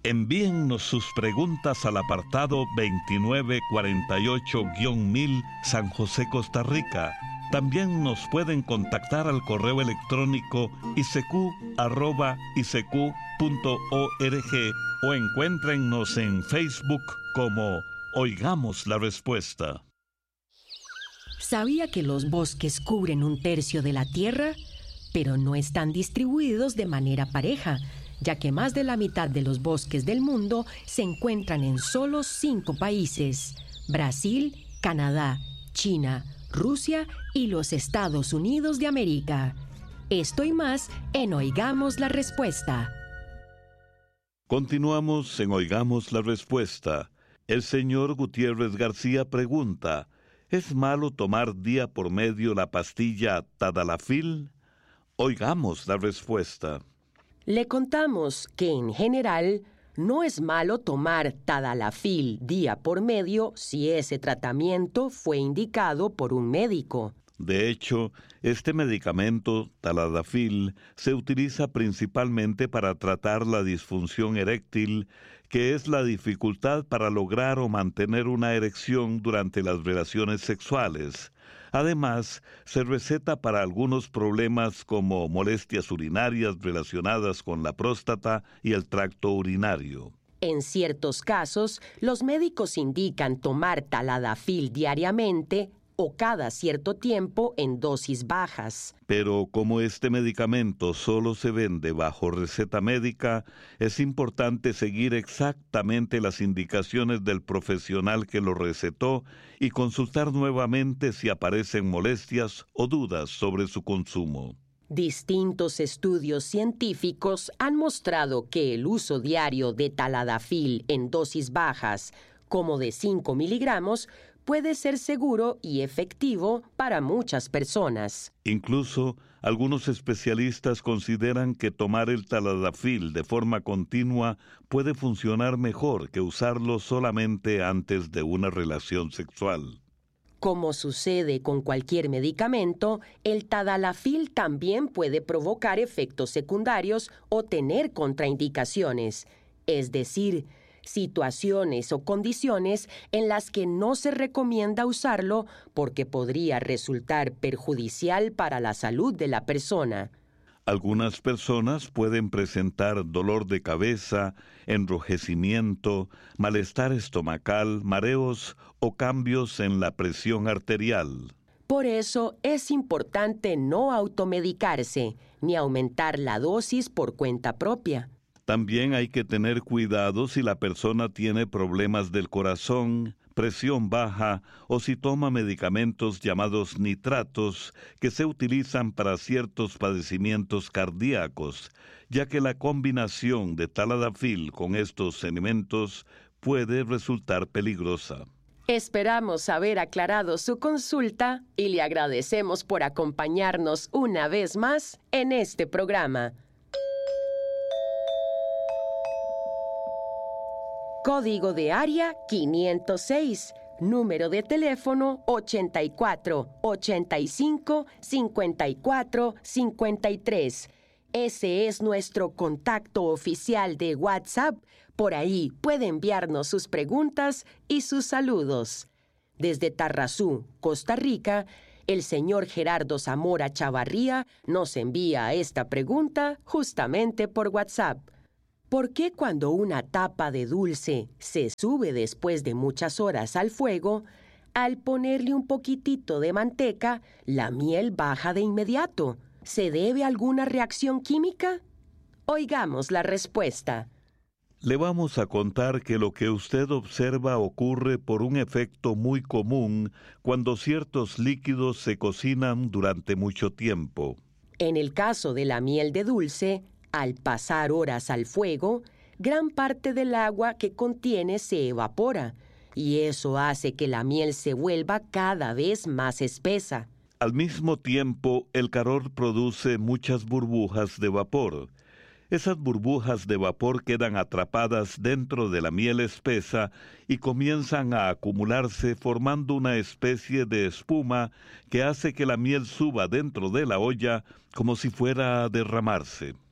Envíennos sus preguntas al apartado 2948-1000 San José, Costa Rica. También nos pueden contactar al correo electrónico isq@isq.org o encuéntrennos en Facebook como Oigamos la Respuesta. ¿Sabía que los bosques cubren 1/3 de la Tierra? Pero no están distribuidos de manera pareja, ya que más de la mitad de los bosques del mundo se encuentran en solo 5 países: Brasil, Canadá, China, Rusia y los Estados Unidos de América. Esto y más en Oigamos la Respuesta. Continuamos en Oigamos la Respuesta. El señor Gutiérrez García pregunta: ¿es malo tomar día por medio la pastilla Tadalafil? Oigamos la respuesta. Le contamos que en general no es malo tomar Tadalafil día por medio si ese tratamiento fue indicado por un médico. De hecho, este medicamento, Tadalafil, se utiliza principalmente para tratar la disfunción eréctil, que es la dificultad para lograr o mantener una erección durante las relaciones sexuales. Además, se receta para algunos problemas como molestias urinarias relacionadas con la próstata y el tracto urinario. En ciertos casos, los médicos indican tomar Tadalafil diariamente o cada cierto tiempo en dosis bajas. Pero como este medicamento solo se vende bajo receta médica, es importante seguir exactamente las indicaciones del profesional que lo recetó y consultar nuevamente si aparecen molestias o dudas sobre su consumo. Distintos estudios científicos han mostrado que el uso diario de Tadalafil en dosis bajas, como de 5 miligramos, puede ser seguro y efectivo para muchas personas. Incluso, algunos especialistas consideran que tomar el Tadalafil de forma continua puede funcionar mejor que usarlo solamente antes de una relación sexual. Como sucede con cualquier medicamento, el Tadalafil también puede provocar efectos secundarios o tener contraindicaciones, es decir, situaciones o condiciones en las que no se recomienda usarlo porque podría resultar perjudicial para la salud de la persona. Algunas personas pueden presentar dolor de cabeza, enrojecimiento, malestar estomacal, mareos o cambios en la presión arterial. Por eso es importante no automedicarse ni aumentar la dosis por cuenta propia. También hay que tener cuidado si la persona tiene problemas del corazón, presión baja o si toma medicamentos llamados nitratos que se utilizan para ciertos padecimientos cardíacos, ya que la combinación de Tadalafil con estos elementos puede resultar peligrosa. Esperamos haber aclarado su consulta y le agradecemos por acompañarnos una vez más en este programa. Código de área 506, número de teléfono 84 85 54 53. Ese es nuestro contacto oficial de WhatsApp. Por ahí puede enviarnos sus preguntas y sus saludos. Desde Tarrazú, Costa Rica, el señor Gerardo Zamora Chavarría nos envía esta pregunta justamente por WhatsApp. ¿Por qué cuando una tapa de dulce se sube después de muchas horas al fuego, al ponerle un poquitito de manteca, la miel baja de inmediato? ¿Se debe a alguna reacción química? Oigamos la respuesta. Le vamos a contar que lo que usted observa ocurre por un efecto muy común cuando ciertos líquidos se cocinan durante mucho tiempo. En el caso de la miel de dulce, al pasar horas al fuego, gran parte del agua que contiene se evapora, y eso hace que la miel se vuelva cada vez más espesa. Al mismo tiempo, el calor produce muchas burbujas de vapor. Esas burbujas de vapor quedan atrapadas dentro de la miel espesa y comienzan a acumularse formando una especie de espuma que hace que la miel suba dentro de la olla como si fuera a derramarse.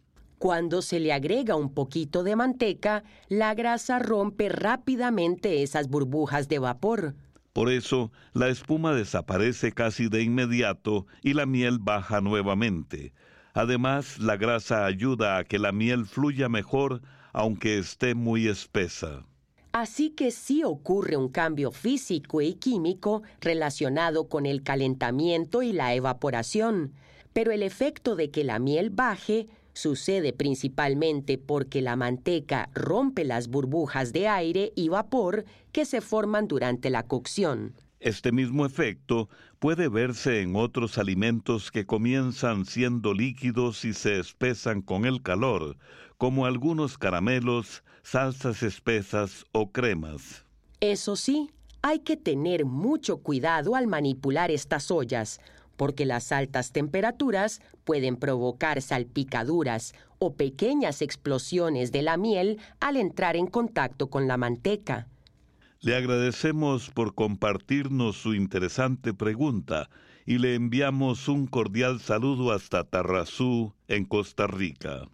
Cuando se le agrega un poquito de manteca, la grasa rompe rápidamente esas burbujas de vapor. Por eso, la espuma desaparece casi de inmediato y la miel baja nuevamente. Además, la grasa ayuda a que la miel fluya mejor, aunque esté muy espesa. Así que sí ocurre un cambio físico y químico relacionado con el calentamiento y la evaporación, pero el efecto de que la miel baje sucede principalmente porque la manteca rompe las burbujas de aire y vapor que se forman durante la cocción. Este mismo efecto puede verse en otros alimentos que comienzan siendo líquidos y se espesan con el calor, como algunos caramelos, salsas espesas o cremas. Eso sí, hay que tener mucho cuidado al manipular estas ollas, porque las altas temperaturas pueden provocar salpicaduras o pequeñas explosiones de la miel al entrar en contacto con la manteca. Le agradecemos por compartirnos su interesante pregunta y le enviamos un cordial saludo hasta Tarrazú, en Costa Rica.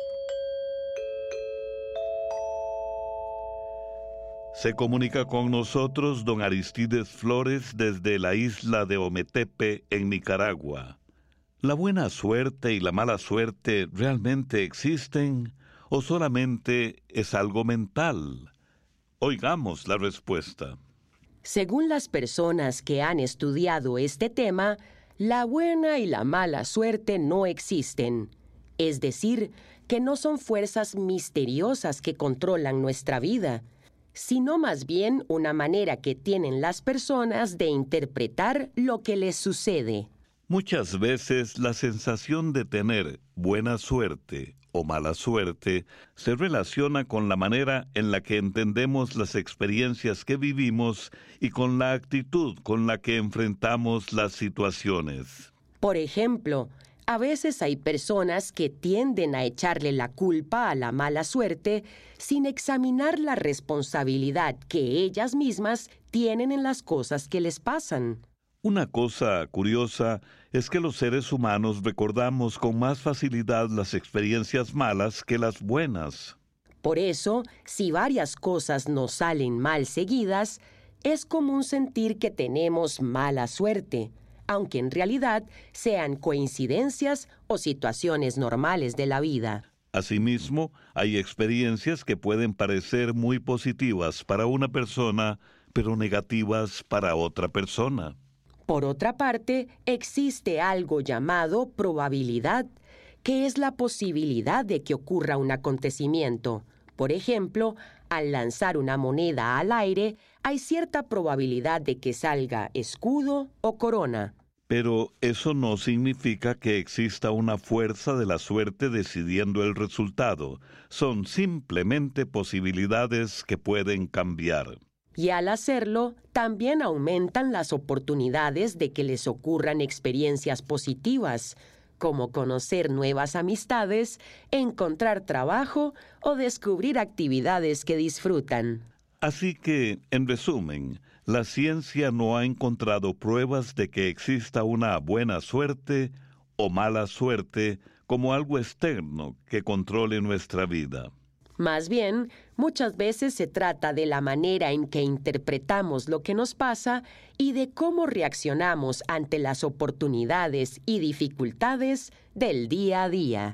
Se comunica con nosotros don Aristides Flores desde la isla de Ometepe, en Nicaragua. ¿La buena suerte y la mala suerte realmente existen o solamente es algo mental? Oigamos la respuesta. Según las personas que han estudiado este tema, la buena y la mala suerte no existen. Es decir, que no son fuerzas misteriosas que controlan nuestra vida, sino más bien una manera que tienen las personas de interpretar lo que les sucede. Muchas veces la sensación de tener buena suerte o mala suerte se relaciona con la manera en la que entendemos las experiencias que vivimos y con la actitud con la que enfrentamos las situaciones. Por ejemplo, a veces hay personas que tienden a echarle la culpa a la mala suerte sin examinar la responsabilidad que ellas mismas tienen en las cosas que les pasan. Una cosa curiosa es que los seres humanos recordamos con más facilidad las experiencias malas que las buenas. Por eso, si varias cosas nos salen mal seguidas, es común sentir que tenemos mala suerte, aunque en realidad sean coincidencias o situaciones normales de la vida. Asimismo, hay experiencias que pueden parecer muy positivas para una persona, pero negativas para otra persona. Por otra parte, existe algo llamado probabilidad, que es la posibilidad de que ocurra un acontecimiento. Por ejemplo, al lanzar una moneda al aire, hay cierta probabilidad de que salga escudo o corona. Pero eso no significa que exista una fuerza de la suerte decidiendo el resultado. Son simplemente posibilidades que pueden cambiar. Y al hacerlo, también aumentan las oportunidades de que les ocurran experiencias positivas, como conocer nuevas amistades, encontrar trabajo o descubrir actividades que disfrutan. Así que, en resumen, la ciencia no ha encontrado pruebas de que exista una buena suerte o mala suerte como algo externo que controle nuestra vida. Más bien, muchas veces se trata de la manera en que interpretamos lo que nos pasa y de cómo reaccionamos ante las oportunidades y dificultades del día a día.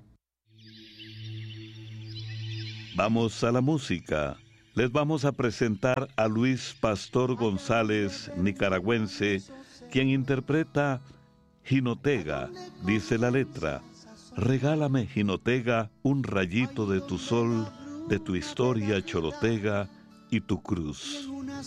Vamos a la música. Les vamos a presentar a Luis Pastor González, nicaragüense, quien interpreta Jinotega. Dice la letra: regálame, Jinotega, un rayito de tu sol, de tu historia chorotega y tu cruz.